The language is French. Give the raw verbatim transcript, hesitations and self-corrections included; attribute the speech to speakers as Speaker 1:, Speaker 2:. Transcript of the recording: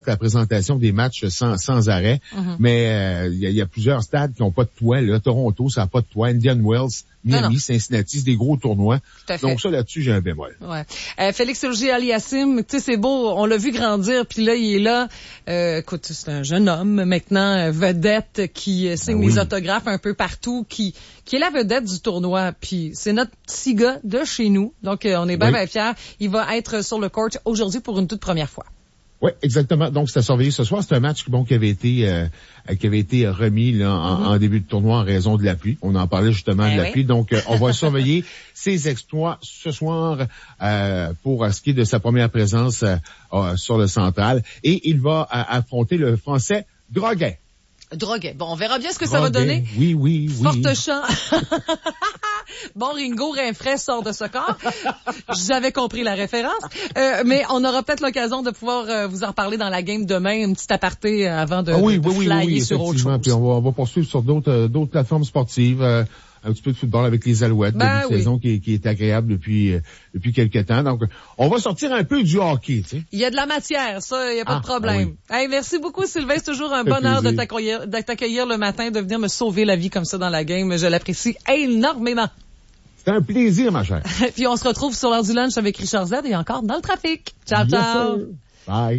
Speaker 1: la présentation des matchs sans, sans arrêt. Mm-hmm. Mais euh, il y, y a plusieurs stades qui n'ont pas de toit. Là. Toronto, ça n'a pas de toit. Indian Wells, Miami, non, non. Cincinnati, c'est des gros tournois. Donc ça, là-dessus, j'ai un bémol.
Speaker 2: Ouais. Euh, Félix Auger-Aliassime, tu sais, c'est beau, on l'a vu grandir, puis là, il est là. Euh, écoute, c'est un jeune homme, maintenant, vedette, qui signe ben oui. les autographes un peu partout, qui qui est la vedette du tournoi. Puis c'est notre petit gars de chez nous. Donc, euh, on est bien, oui. bien fiers. Il va être sur le court aujourd'hui pour une toute première fois.
Speaker 1: Oui, exactement. Donc, c'est à surveiller ce soir. C'est un match bon, qui avait été euh, qui avait été remis là, en, mm-hmm. en début de tournoi en raison de la pluie. On en parlait justement eh de la oui. pluie. Donc, euh, on va surveiller ses exploits ce soir euh, pour ce qui est de sa première présence euh, euh, sur le central. Et il va euh, affronter le Français Droguet.
Speaker 2: Droguet. Bon, on verra bien ce que
Speaker 1: Droguet.
Speaker 2: ça va donner.
Speaker 1: Oui, oui, oui.
Speaker 2: Forte chant. Bon, Ringo Rinfret sort de ce corps. J'avais compris la référence. Euh, mais on aura peut-être l'occasion de pouvoir euh, vous en parler dans la game demain, une petite aparté avant de, ah oui, de, de oui, flyer oui, oui, sur autre chose.
Speaker 1: Puis on va, on va poursuivre sur d'autres, euh, d'autres plateformes sportives. Euh, un petit peu de football avec les Alouettes,
Speaker 2: ben,
Speaker 1: une
Speaker 2: oui.
Speaker 1: saison qui, qui est agréable depuis euh, depuis quelques temps. Donc, on va sortir un peu du hockey, tu sais.
Speaker 2: Il y a de la matière, ça, il n'y a pas
Speaker 1: ah,
Speaker 2: de problème.
Speaker 1: Ah oui.
Speaker 2: Hey, merci beaucoup, Sylvain. C'est toujours un bonheur de t'accueillir, de t'accueillir le matin, de venir me sauver la vie comme ça dans la game. Je l'apprécie énormément.
Speaker 1: C'est un plaisir, ma chère.
Speaker 2: Puis on se retrouve sur l'heure du lunch avec Richard Z et encore dans le trafic. Ciao,
Speaker 1: yes,
Speaker 2: ciao.
Speaker 1: Sir. Bye.